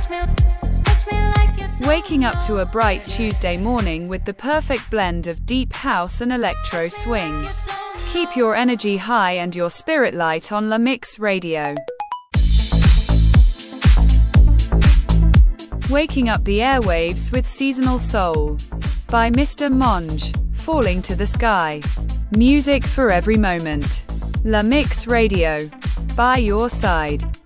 Waking up to a bright Tuesday morning with the perfect blend of deep house and electro swing. Keep your energy high and your spirit light on La Mix Radio. Waking up the airwaves with Seasonal Soul by Mr. Monge. Falling to the Sky. Music for every moment. La Mix Radio. By your side.